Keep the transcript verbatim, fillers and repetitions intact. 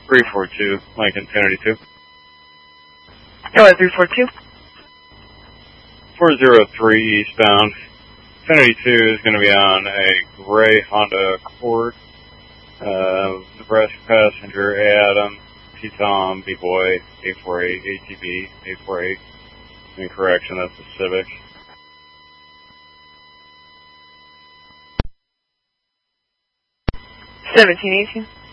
three four two, Lincoln ten eighty-two. Go ahead, three four two. four zero three eastbound. ten eighty-two is going to be on a gray Honda Accord. Uh, Nebraska passenger Adam, T-Tom, B-Boy, eight four eight, A T B, eight four eight. In correction, that's the Civic. seventeen eighteen.